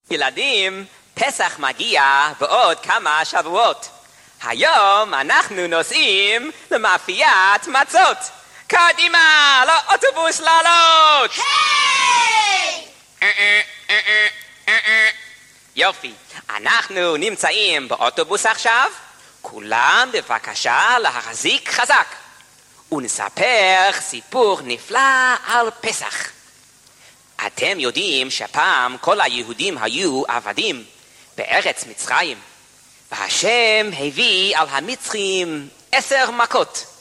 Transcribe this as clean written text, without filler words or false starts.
ילדים, פסח מגיע בעוד כמה שבועות. היום אנחנו נוסעים למאפיית מצות. קדימה, לאוטובוס לעלות! יופי, אנחנו נמצאים באוטובוס עכשיו. כולם בבקשה להחזיק חזק. ונספר סיפור נפלא על פסח. אתם יודעים שפעם כל היהודים היו עבדים בארץ מצרים, והשם הביא על המצרים 10 מכות.